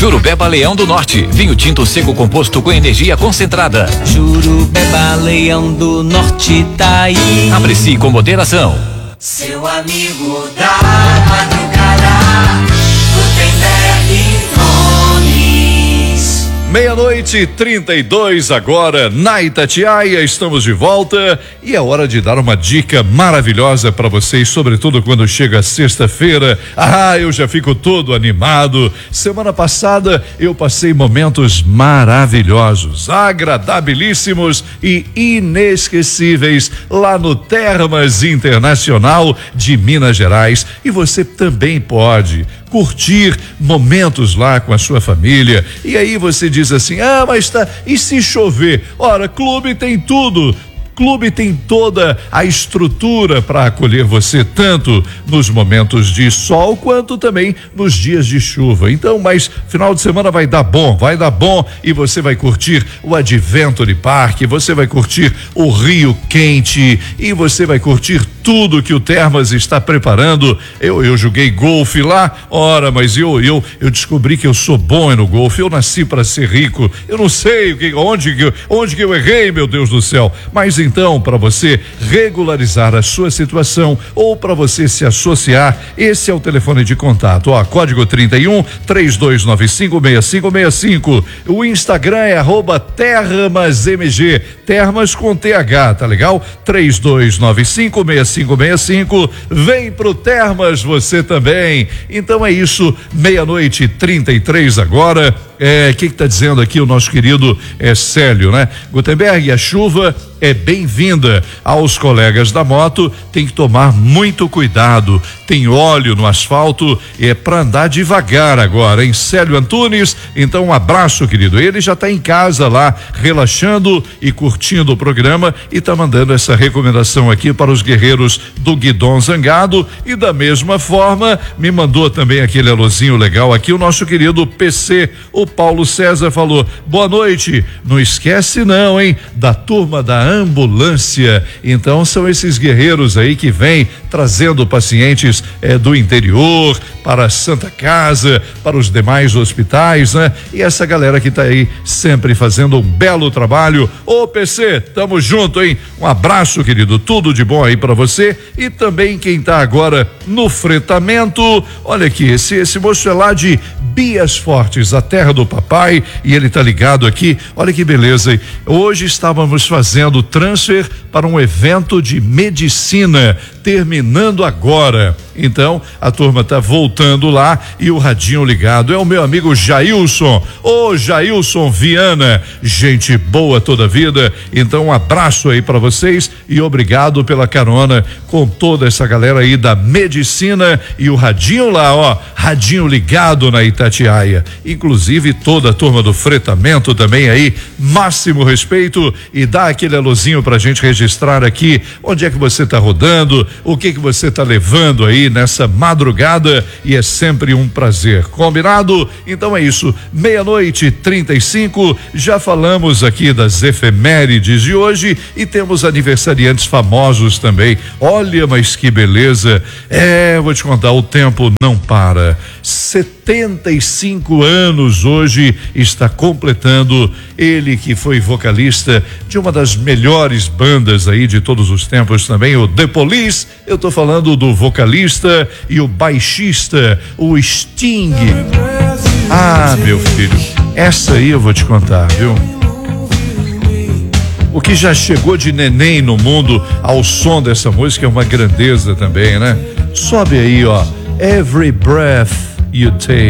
Jurubeba Leão do Norte, vinho tinto seco composto com energia concentrada. Jurubeba Leão do Norte tá aí. Aprecie com moderação. Seu amigo da madrugada, Gutenberg Nunes. 12:32 agora na Itatiaia, estamos de volta e é hora de dar uma dica maravilhosa para vocês, sobretudo quando chega sexta-feira. Eu já fico todo animado. Semana passada eu passei momentos maravilhosos, agradabilíssimos e inesquecíveis lá no Termas Internacional de Minas Gerais, e você também pode curtir momentos lá com a sua família. E aí você diz assim: mas tá, e se chover? Ora, clube tem tudo. Clube tem toda a estrutura para acolher você, tanto nos momentos de sol quanto também nos dias de chuva. Então, mas final de semana vai dar bom e você vai curtir o Adventure Park, você vai curtir o Rio Quente e você vai curtir tudo que o Termas está preparando. Eu joguei golfe lá, mas eu descobri que eu sou bom no golfe. Eu nasci para ser rico. Eu não sei onde que eu errei, meu Deus do céu. Mas então, para você regularizar a sua situação ou para você se associar, esse é o telefone de contato. Código 31-3295-6565. O Instagram é @termasmg, Termas com TH, tá legal? 3295-6565. Vem pro Termas você também. Então é isso, 12:33 agora. Que tá dizendo aqui o nosso querido Célio, né? Gutenberg, a chuva é bem-vinda. Aos colegas da moto, tem que tomar muito cuidado. Tem óleo no asfalto, é para andar devagar agora, hein? Célio Antunes, então um abraço, querido. Ele já tá em casa lá, relaxando e curtindo o programa, e tá mandando essa recomendação aqui para os guerreiros do Guidon Zangado, e da mesma forma me mandou também aquele alôzinho legal aqui o nosso querido PC, o Paulo César, falou: boa noite, não esquece não, hein, da turma da ambulância. Então são esses guerreiros aí que vêm trazendo pacientes do interior para a Santa Casa, para os demais hospitais, né? E essa galera que tá aí sempre fazendo um belo trabalho. Ô PC, tamo junto, hein? Um abraço, querido, tudo de bom aí para você. E também quem tá agora no fretamento, olha aqui, esse moço é lá de Bias Fortes, a terra do papai, e ele tá ligado aqui. Olha que beleza, hein? Hoje estávamos fazendo transfer para um evento de medicina, terminando agora. Então a turma tá voltando lá e o radinho ligado é o meu amigo Jailson. Ô Jailson Viana, gente boa toda a vida. Então um abraço aí para vocês e obrigado pela carona com toda essa galera aí da medicina, e o radinho lá, radinho ligado na Itatiaia. Inclusive toda a turma do fretamento também aí, máximo respeito, e dá aquele alôzinho pra gente registrar aqui onde é que você tá rodando, o que você tá levando aí nessa madrugada, e é sempre um prazer. Combinado? Então é isso, 12:35, já falamos aqui das efemérides de hoje e temos aniversariantes famosos também. Olha, mas que beleza. Vou te contar, o tempo não para. 75 anos hoje está completando ele, que foi vocalista de uma das melhores bandas aí de todos os tempos também, o The Police. Eu tô falando do vocalista e o baixista, o Sting. Meu filho, essa aí eu vou te contar, viu? O que já chegou de neném no mundo ao som dessa música é uma grandeza também, né? Sobe aí, Every Breath You Take.